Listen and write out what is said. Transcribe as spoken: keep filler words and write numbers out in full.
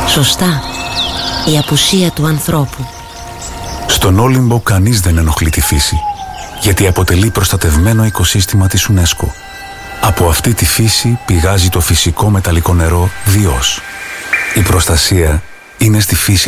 Σωστά. Η απουσία του ανθρώπου. Στον Όλυμπο κανείς δεν ενοχλεί τη φύση, γιατί αποτελεί προστατευμένο οικοσύστημα της UNESCO. Από αυτή τη φύση πηγάζει το φυσικό μεταλλικό νερό Διός. Η προστασία είναι στη φύση